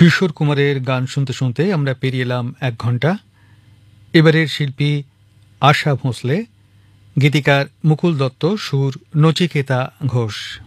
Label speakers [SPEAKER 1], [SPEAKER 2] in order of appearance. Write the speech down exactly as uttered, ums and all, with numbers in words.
[SPEAKER 1] কিশোর কুমারের গান শুনতে শুনতে আমরা পেরিয়ে এলাম এক ঘন্টা। এবারের শিল্পী আশা ভোঁসলে, গীতিকার মুকুল দত্ত, সুর নচিকেতা ঘোষ।